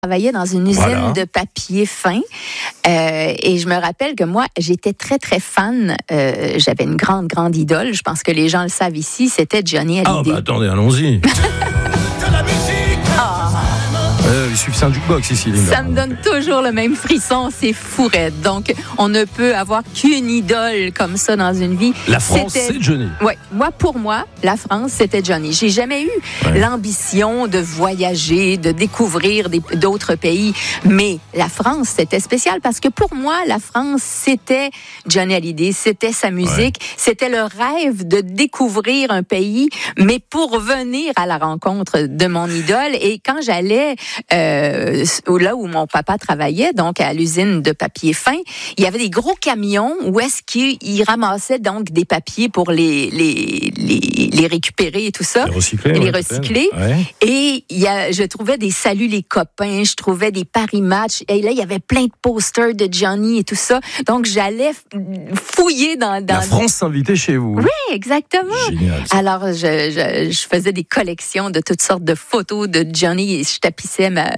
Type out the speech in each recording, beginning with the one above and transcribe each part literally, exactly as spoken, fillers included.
travaillais dans une usine Voilà. de papier fin euh, et je me rappelle que moi, j'étais très, très fan. Euh, j'avais une grande, grande idole. Je pense que les gens le savent ici. C'était Johnny Ah, Hallyday. bah attendez, allons-y. Ah. Euh, il suffit, c'est un jukebox ici, Linda. Ça me donne toujours le même frisson, c'est fou raide. Donc, on ne peut avoir qu'une idole comme ça dans une vie. La France, C'était... c'est Johnny. Oui, moi, pour moi, la France, c'était Johnny. J'ai jamais eu Ouais. l'ambition de voyager, de découvrir des, d'autres pays, mais la France, c'était spécial parce que pour moi, la France, c'était Johnny Hallyday, c'était sa musique, ouais. C'était le rêve de découvrir un pays, mais pour venir à la rencontre de mon idole. Et quand j'allais euh, là où mon papa travaillait, donc à l'usine de papier fin, il y avait des gros camions où est-ce qu'ils ramassaient donc des papiers pour les les les, les récupérer et tout ça, les recycler, et les ouais, recycler. Ouais. Et il y a, je trouvais des saluts les copains, je trouvais des paris matchs. Et là, il y avait plein de posters de Johnny et tout ça. Donc j'allais fouiller dans, dans la France s'invitait chez vous. Oui, exactement. Génial. Alors je, je je faisais des collections de toutes sortes de photos de Johnny et je tapissais ma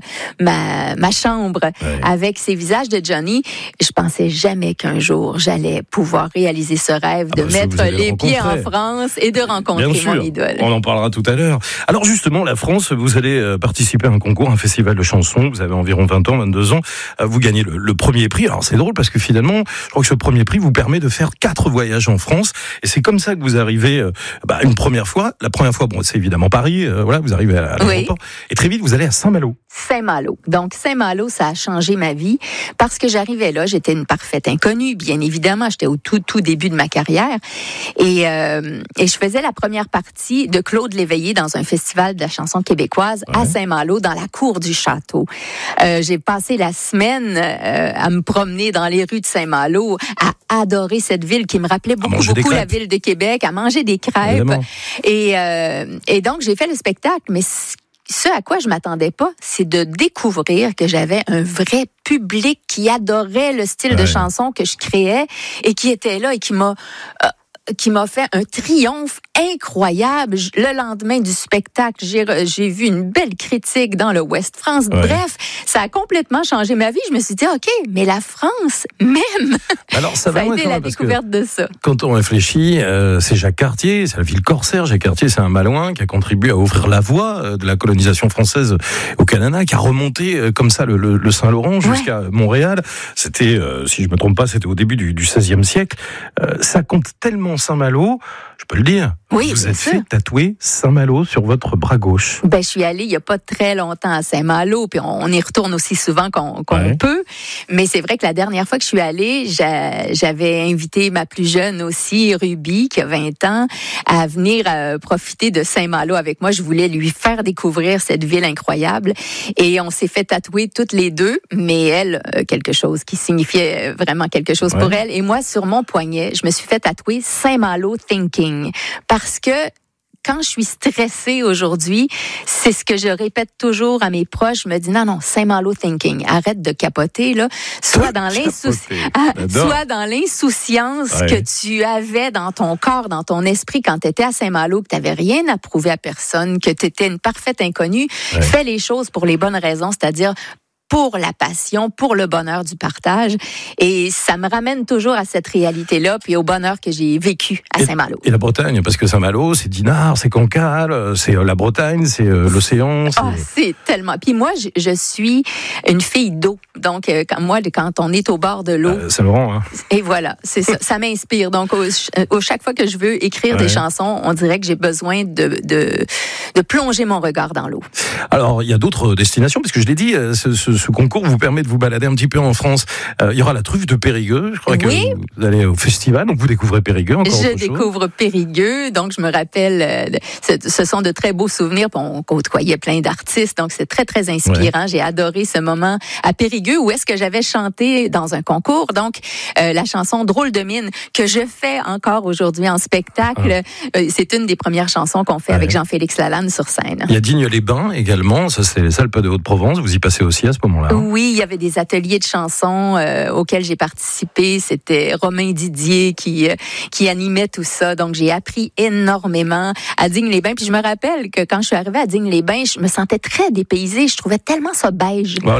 ma ma chambre ouais. avec ces visages de Johnny. Je pensais jamais qu'un jour j'allais pouvoir réaliser ce rêve ah de bah, mettre les pieds en France et de rencontrer Bien sûr, mon idole. On en parlera tout à l'heure. Alors justement, la France, vous allez participer à un concours, un festival de chansons. Vous avez environ vingt ans, vingt-deux ans. Vous gagnez le, le premier prix. Alors c'est drôle parce que finalement, je crois que ce premier prix vous permet de faire quatre voyages en France. Et c'est comme ça que vous arrivez bah, une première fois. La première fois, bon, c'est évidemment Paris. Euh, voilà, vous arrivez à l'aéroport. Oui. Et très vite, vous allez à Saint-Malo. Saint-Malo. Donc, Saint-Malo, ça a changé ma vie parce que j'arrivais là, j'étais une parfaite inconnue, bien évidemment. J'étais au tout, tout début de ma carrière. Et, euh, et je faisais la première partie de Claude Léveillé dans un festival de la chanson québécoise ouais. à Saint-Malo, dans la cour du château. Euh, j'ai passé la semaine euh, à me promener dans les rues de Saint-Malo, à adorer cette ville qui me rappelait beaucoup, beaucoup la ville de Québec, à manger des crêpes. Et, euh, et donc, j'ai fait le spectacle, mais ce à quoi je m'attendais pas, c'est de découvrir que j'avais un vrai public qui adorait le style ouais. de chanson que je créais et qui était là et qui m'a... Euh, qui m'a fait un triomphe incroyable. Le lendemain du spectacle, j'ai, j'ai vu une belle critique dans le Ouest France. Ouais. Bref, ça a complètement changé ma vie. Je me suis dit, OK, mais la France, même, alors, ça, ça a été la découverte de ça. Quand on réfléchit, euh, c'est Jacques Cartier, c'est la ville corsaire. Jacques Cartier, c'est un Malouin qui a contribué à ouvrir la voie de la colonisation française au Canada, qui a remonté euh, comme ça le, le, le Saint-Laurent jusqu'à ouais. Montréal. C'était, euh, si je me trompe pas, c'était au début du, du seizième siècle. Euh, ça compte tellement Saint-Malo, je peux le dire. Oui, vous êtes sûr. fait tatouer Saint-Malo sur votre bras gauche. Ben, je suis allée il y a pas très longtemps à Saint-Malo, puis on, on y retourne aussi souvent qu'on, qu'on ouais. peut. Mais c'est vrai que la dernière fois que je suis allée, j'a, j'avais invité ma plus jeune aussi, Ruby, qui a vingt ans, à venir euh, profiter de Saint-Malo avec moi. Je voulais lui faire découvrir cette ville incroyable. Et on s'est fait tatouer toutes les deux, mais elle, euh, quelque chose qui signifiait vraiment quelque chose ouais. pour elle. Et moi, sur mon poignet, je me suis fait tatouer Saint-Malo Thinking. Parce que quand je suis stressée aujourd'hui, c'est ce que je répète toujours à mes proches. Je me dis, non, non, Saint-Malo Thinking. Arrête de capoter, là. Sois dans, l'insouci... ah, sois dans l'insouciance ouais. que tu avais dans ton corps, dans ton esprit quand tu étais à Saint-Malo, que tu n'avais rien à prouver à personne, que tu étais une parfaite inconnue. Ouais. Fais les choses pour les bonnes raisons, c'est-à-dire pour la passion, pour le bonheur du partage. Et ça me ramène toujours à cette réalité-là, puis au bonheur que j'ai vécu à Saint-Malo. Et, et la Bretagne, parce que Saint-Malo, c'est Dinard, c'est Cancale, c'est la Bretagne, c'est euh, l'océan. C'est... Oh, c'est tellement... Puis moi, je, je suis une fille d'eau. Donc, euh, quand, moi, quand on est au bord de l'eau... Euh, Saint-Laurent, hein. Et voilà, c'est ça. Ça m'inspire. Donc, au, au, chaque fois que je veux écrire ouais. des chansons, on dirait que j'ai besoin de, de, de plonger mon regard dans l'eau. Alors, il y a d'autres destinations, parce que je l'ai dit, ce, ce, ce concours vous permet de vous balader un petit peu en France. Euh, il y aura la truffe de Périgueux. Je crois oui. que vous allez au festival, donc vous découvrez Périgueux encore Je autre découvre chose. Périgueux, donc je me rappelle, euh, ce, ce sont de très beaux souvenirs. On côtoyait plein d'artistes, donc c'est très, très inspirant. Ouais. J'ai adoré ce moment à Périgueux où est-ce que j'avais chanté dans un concours, donc euh, la chanson Drôle de mine, que je fais encore aujourd'hui en spectacle. Ah. Euh, c'est une des premières chansons qu'on fait ouais. avec Jean-Félix Lalanne sur scène. Il y a Digne-les-Bains également, ça c'est les Alpes de Haute-Provence, vous y passez aussi à ce moment-là. Oui, il y avait des ateliers de chansons euh, auxquels j'ai participé. C'était Romain Didier qui euh, qui animait tout ça. Donc, j'ai appris énormément à Digne-les-Bains. Puis je me rappelle que quand je suis arrivée à Digne-les-Bains, je me sentais très dépaysée. Je trouvais tellement ça beige. Voilà.